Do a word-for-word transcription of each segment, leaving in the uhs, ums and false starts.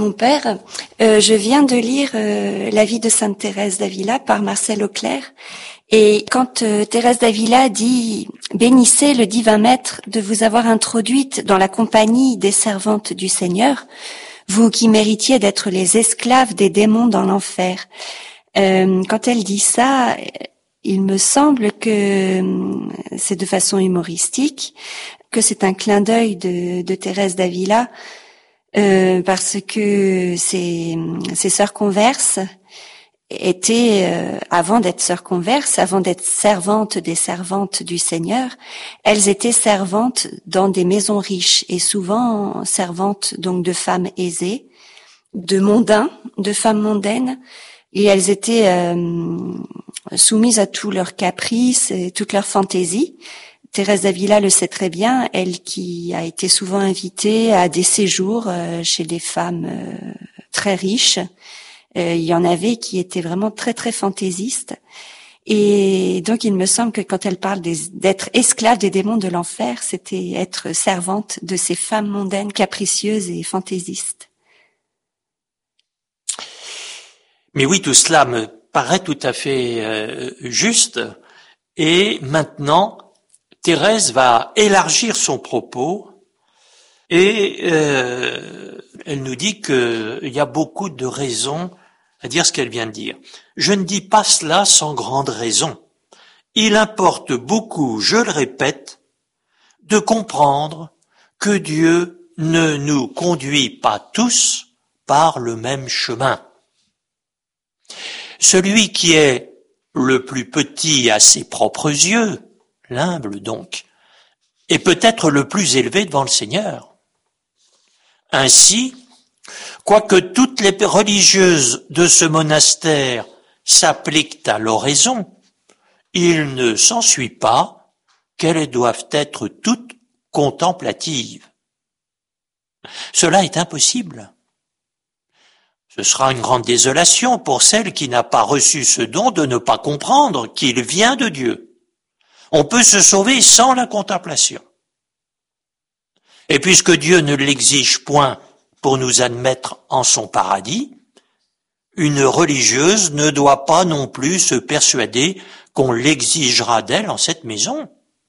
Mon père, euh, je viens de lire euh, La vie de Sainte Thérèse d'Avila par Marcel Auclair. Et quand euh, Thérèse d'Avila dit « Bénissez le divin maître de vous avoir introduite dans la compagnie des servantes du Seigneur, vous qui méritiez d'être les esclaves des démons dans l'enfer. Euh, » Quand elle dit ça, il me semble que c'est de façon humoristique, que c'est un clin d'œil de, de Thérèse d'Avila, euh, parce que ses, ses sœurs converses étaient, euh, avant d'être sœurs converses, avant d'être servantes des servantes du Seigneur, elles étaient servantes dans des maisons riches et souvent servantes donc de femmes aisées, de mondains, de femmes mondaines, et elles étaient euh, soumises à tous leurs caprices et toutes leurs fantaisies. Thérèse d'Avila le sait très bien, elle qui a été souvent invitée à des séjours euh, chez des femmes euh, très riches. Euh, il y en avait qui étaient vraiment très très fantaisistes. Et donc il me semble que quand elle parle des, d'être esclave des démons de l'enfer, c'était être servante de ces femmes mondaines, capricieuses et fantaisistes. Mais oui, tout cela me paraît tout à fait euh, juste. Et maintenant, Thérèse va élargir son propos et euh, elle nous dit qu'il y a beaucoup de raisons à dire ce qu'elle vient de dire. Je ne dis pas cela sans grande raison. Il importe beaucoup, je le répète, de comprendre que Dieu ne nous conduit pas tous par le même chemin. Celui qui est le plus petit à ses propres yeux, l'humble donc, est peut-être le plus élevé devant le Seigneur. Ainsi, quoique toutes les religieuses de ce monastère s'appliquent à l'oraison, il ne s'ensuit pas qu'elles doivent être toutes contemplatives. Cela est impossible. Ce sera une grande désolation pour celle qui n'a pas reçu ce don de ne pas comprendre qu'il vient de Dieu. On peut se sauver sans la contemplation. Et puisque Dieu ne l'exige point pour nous admettre en son paradis, une religieuse ne doit pas non plus se persuader qu'on l'exigera d'elle en cette maison.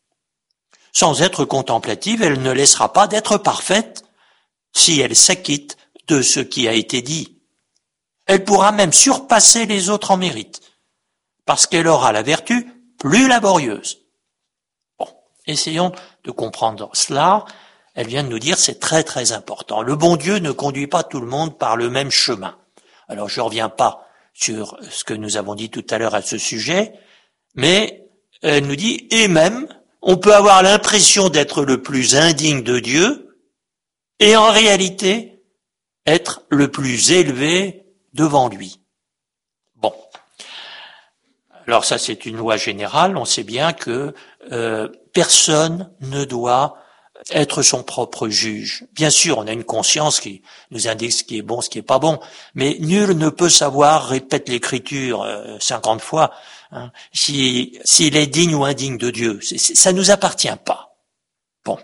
Sans être contemplative, elle ne laissera pas d'être parfaite si elle s'acquitte de ce qui a été dit. Elle pourra même surpasser les autres en mérite, parce qu'elle aura la vertu plus laborieuse. Bon, essayons de comprendre cela. Elle vient de nous dire c'est très très important. Le bon Dieu ne conduit pas tout le monde par le même chemin. Alors je ne reviens pas sur ce que nous avons dit tout à l'heure à ce sujet, mais elle nous dit, et même, on peut avoir l'impression d'être le plus indigne de Dieu, et en réalité, être le plus élevé devant lui. Bon. Alors ça, c'est une loi générale. On sait bien que euh, personne ne doit être son propre juge. Bien sûr, on a une conscience qui nous indique ce qui est bon, ce qui est pas bon, mais nul ne peut savoir, répète l'Écriture euh, cinquante fois, hein, si, s'il est digne ou indigne de Dieu. C'est, c'est, ça nous appartient pas. Bon.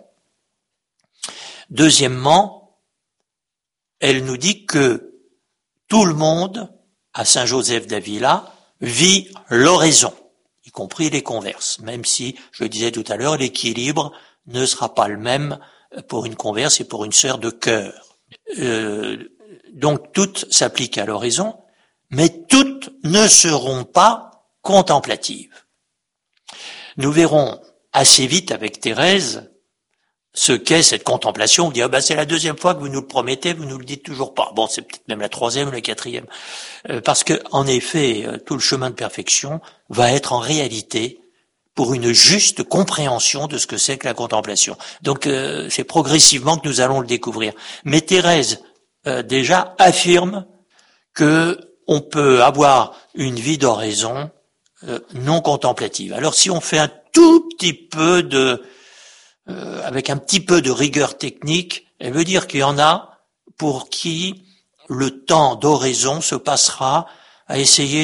Deuxièmement, elle nous dit que tout le monde, à Saint-Joseph d'Avila, vit l'oraison, y compris les converses, même si, je disais tout à l'heure, l'équilibre ne sera pas le même pour une converse et pour une sœur de cœur. Euh, donc toutes s'appliquent à l'oraison, mais toutes ne seront pas contemplatives. Nous verrons assez vite avec Thérèse ce qu'est cette contemplation. On dit, ah ben c'est la deuxième fois que vous nous le promettez, vous nous le dites toujours pas. Bon, c'est peut-être même la troisième ou la quatrième. Euh, parce que, en effet, euh, tout le chemin de perfection va être en réalité pour une juste compréhension de ce que c'est que la contemplation. Donc, euh, c'est progressivement que nous allons le découvrir. Mais Thérèse, euh, déjà, affirme que on peut avoir une vie d'oraison euh, non contemplative. Alors, si on fait un tout petit peu de Euh, avec un petit peu de rigueur technique, elle veut dire qu'il y en a pour qui le temps d'oraison se passera à essayer de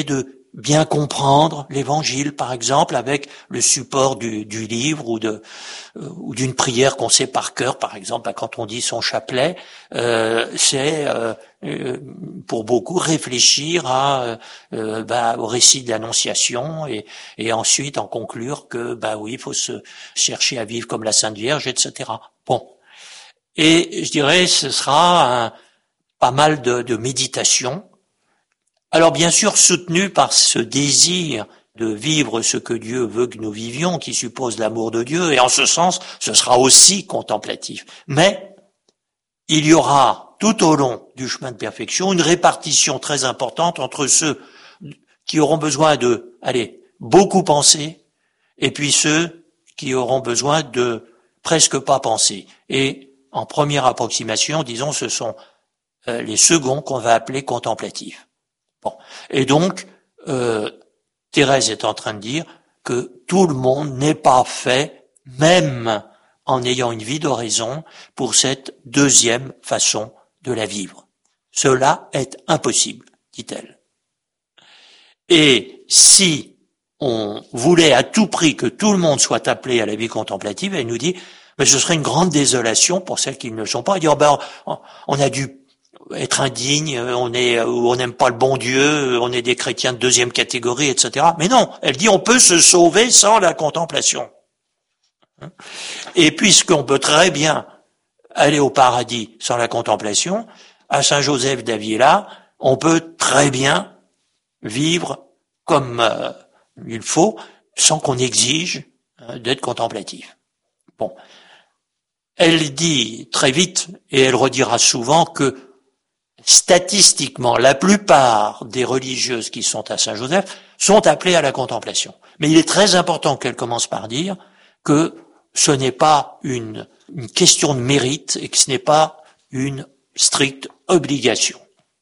bien comprendre l'Évangile, par exemple, avec le support du, du livre ou de euh, ou d'une prière qu'on sait par cœur, par exemple, bah, quand on dit son chapelet, euh, c'est euh, euh, pour beaucoup réfléchir à euh, bah, au récit de l'Annonciation et, et ensuite en conclure que bah oui, il faut se chercher à vivre comme la Sainte Vierge, et cetera. Bon, et je dirais ce sera un, pas mal de, de méditation. Alors bien sûr soutenu par ce désir de vivre ce que Dieu veut que nous vivions, qui suppose l'amour de Dieu, et en ce sens, ce sera aussi contemplatif. Mais il y aura tout au long du chemin de perfection une répartition très importante entre ceux qui auront besoin de, allez, beaucoup penser, et puis ceux qui auront besoin de presque pas penser. Et en première approximation, disons, ce sont euh, les seconds qu'on va appeler contemplatifs. Bon. Et donc, euh, Thérèse est en train de dire que tout le monde n'est pas fait, même en ayant une vie d'oraison, pour cette deuxième façon de la vivre. Cela est impossible, dit-elle. Et si on voulait à tout prix que tout le monde soit appelé à la vie contemplative, elle nous dit, mais ce serait une grande désolation pour celles qui ne le sont pas. Elle dit, oh ben, on a dû être indigne, on est, on n'aime pas le bon Dieu, on est des chrétiens de deuxième catégorie, et cetera. Mais non, elle dit on peut se sauver sans la contemplation. Et puisqu'on peut très bien aller au paradis sans la contemplation, à Saint-Joseph d'Avila, on peut très bien vivre comme euh, il faut, sans qu'on exige euh, d'être contemplatif. Bon. Elle dit très vite, et elle redira souvent, que statistiquement, la plupart des religieuses qui sont à Saint-Joseph sont appelées à la contemplation. Mais il est très important qu'elle commence par dire que ce n'est pas une, une question de mérite et que ce n'est pas une stricte obligation.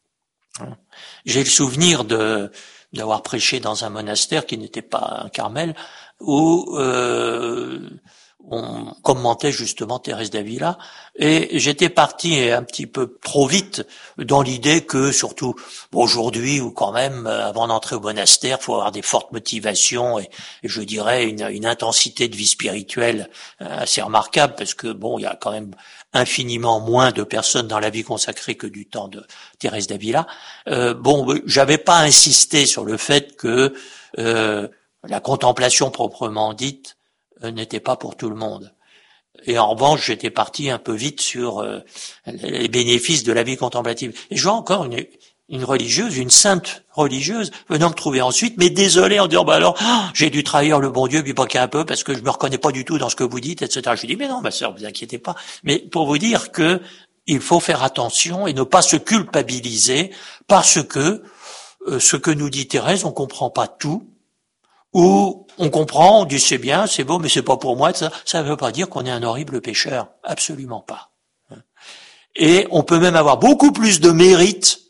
J'ai le souvenir de d'avoir prêché dans un monastère qui n'était pas un Carmel, où euh, on commentait justement Thérèse d'Avila, et j'étais parti un petit peu trop vite dans l'idée que, surtout aujourd'hui, ou quand même, avant d'entrer au monastère, il faut avoir des fortes motivations et, et je dirais une, une intensité de vie spirituelle assez remarquable, parce que bon, il y a quand même infiniment moins de personnes dans la vie consacrée que du temps de Thérèse d'Avila. Euh, bon, j'avais pas insisté sur le fait que euh, la contemplation proprement dite n'était pas pour tout le monde. Et en revanche, j'étais parti un peu vite sur euh, les bénéfices de la vie contemplative. Et je vois encore une, une religieuse, une sainte religieuse, venant me trouver ensuite, mais désolée, en disant, bah alors, oh, j'ai dû trahir le bon Dieu, puis pas qu'un peu, parce que je me reconnais pas du tout dans ce que vous dites, et cetera. Je lui dis, mais non, ma sœur, vous inquiétez pas. Mais pour vous dire que il faut faire attention et ne pas se culpabiliser, parce que euh, ce que nous dit Thérèse, on comprend pas tout, ou on comprend, on dit c'est bien, c'est beau, mais c'est pas pour moi, ça ça veut pas dire qu'on est un horrible pécheur, absolument pas. Et on peut même avoir beaucoup plus de mérite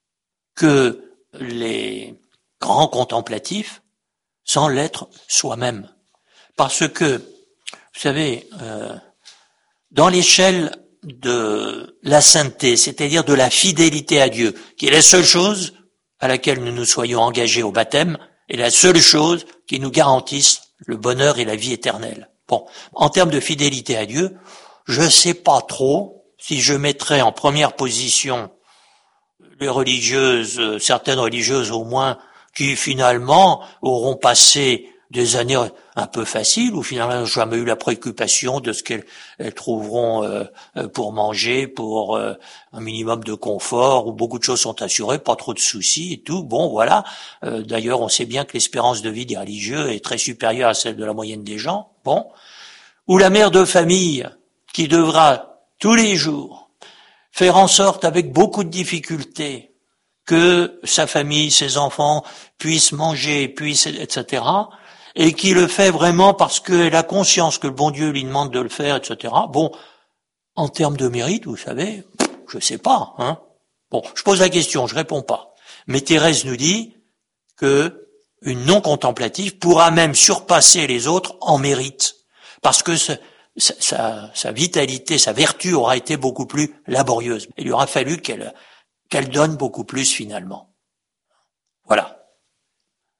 que les grands contemplatifs sans l'être soi-même. Parce que, vous savez, euh, dans l'échelle de la sainteté, c'est-à-dire de la fidélité à Dieu, qui est la seule chose à laquelle nous nous soyons engagés au baptême, et la seule chose qui nous garantisse le bonheur et la vie éternelle. Bon, en termes de fidélité à Dieu, je ne sais pas trop si je mettrais en première position les religieuses, certaines religieuses au moins, qui finalement auront passé des années un peu faciles, où finalement elles n'ont jamais eu la préoccupation de ce qu'elles elles trouveront euh, pour manger, pour euh, un minimum de confort, où beaucoup de choses sont assurées, pas trop de soucis et tout. Bon, voilà. Euh, d'ailleurs, on sait bien que l'espérance de vie des religieux est très supérieure à celle de la moyenne des gens. Bon. Ou la mère de famille qui devra tous les jours faire en sorte, avec beaucoup de difficultés, que sa famille, ses enfants puissent manger, puissent, et cetera, et qui le fait vraiment parce qu'elle a conscience que le bon Dieu lui demande de le faire, et cetera. Bon, en termes de mérite, vous savez, je sais pas, hein. Bon, je pose la question, je réponds pas. Mais Thérèse nous dit que une non contemplative pourra même surpasser les autres en mérite, parce que ce, sa, sa, sa vitalité, sa vertu aura été beaucoup plus laborieuse. Il lui aura fallu qu'elle qu'elle donne beaucoup plus finalement. Voilà.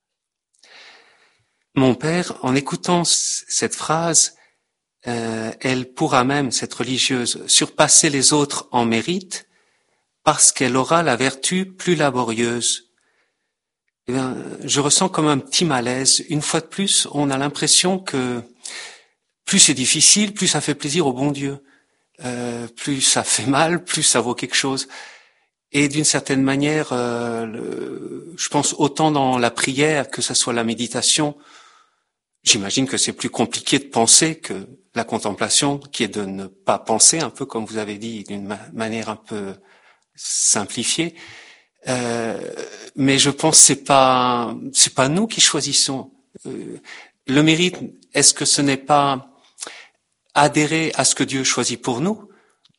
mon père, en écoutant c- cette phrase, euh, elle pourra même, cette religieuse, surpasser les autres en mérite parce qu'elle aura la vertu plus laborieuse. Eh bien, je ressens comme un petit malaise. Une fois de plus, on a l'impression que plus c'est difficile, plus ça fait plaisir au bon Dieu. Euh, plus ça fait mal, plus ça vaut quelque chose. Et d'une certaine manière, euh, le, je pense autant dans la prière que ce soit la méditation, j'imagine que c'est plus compliqué de penser que la contemplation, qui est de ne pas penser, un peu comme vous avez dit, d'une ma- manière un peu simplifiée. Euh, mais je pense que c'est pas c'est pas nous qui choisissons. Euh, le mérite, est-ce que ce n'est pas adhérer à ce que Dieu choisit pour nous?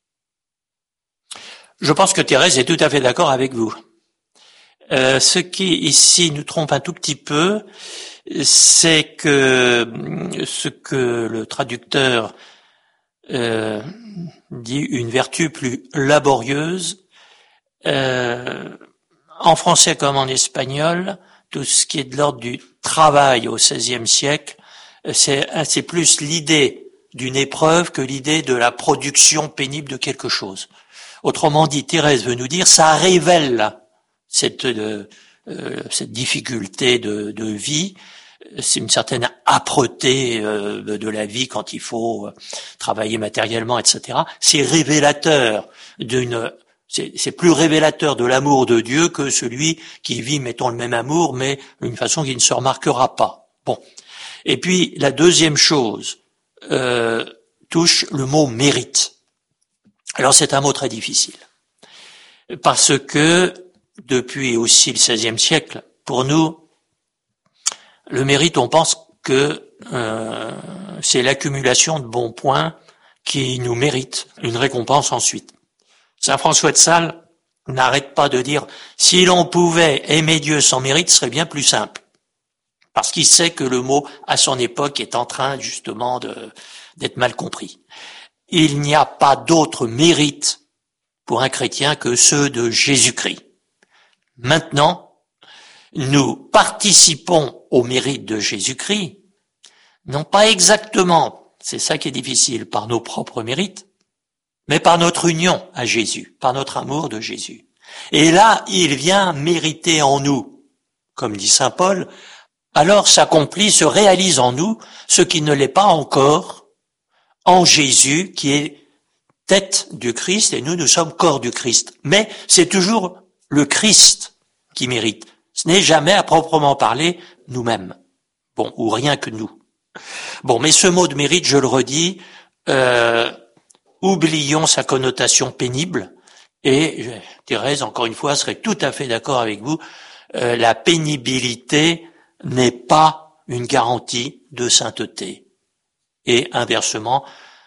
Je pense que Thérèse est tout à fait d'accord avec vous. Euh, ce qui ici nous trompe un tout petit peu, c'est que ce que le traducteur euh, dit une vertu plus laborieuse, euh, en français comme en espagnol, tout ce qui est de l'ordre du travail au seizième siècle, c'est, c'est plus l'idée d'une épreuve que l'idée de la production pénible de quelque chose. Autrement dit, Thérèse veut nous dire, ça révèle cette, euh, cette difficulté de, de vie, c'est une certaine âpreté euh, de la vie quand il faut travailler matériellement, et cetera. C'est révélateur d'une, c'est, c'est plus révélateur de l'amour de Dieu que celui qui vit, mettons, le même amour, mais d'une façon qui ne se remarquera pas. Bon. Et puis, la deuxième chose euh, touche le mot mérite. Alors, c'est un mot très difficile. Parce que, depuis aussi le seizième siècle, pour nous, le mérite, on pense que euh, c'est l'accumulation de bons points qui nous mérite une récompense ensuite. Saint François de Sales n'arrête pas de dire « si l'on pouvait aimer Dieu sans mérite, ce serait bien plus simple ». Parce qu'il sait que le mot, à son époque, est en train justement de, d'être mal compris. Il n'y a pas d'autre mérite pour un chrétien que ceux de Jésus-Christ. Maintenant, nous participons au mérite de Jésus-Christ, non pas exactement, c'est ça qui est difficile, par nos propres mérites, mais par notre union à Jésus, par notre amour de Jésus. Et là, il vient mériter en nous, comme dit saint Paul, alors s'accomplit, se réalise en nous ce qui ne l'est pas encore en Jésus, qui est tête du Christ, et nous, nous sommes corps du Christ. Mais c'est toujours le Christ qui mérite. Ce n'est jamais, à proprement parler, nous-mêmes. Bon, ou rien que nous. Bon, mais ce mot de mérite, je le redis, euh, oublions sa connotation pénible, et Thérèse, encore une fois, serait tout à fait d'accord avec vous, euh, la pénibilité n'est pas une garantie de sainteté. Et inversement,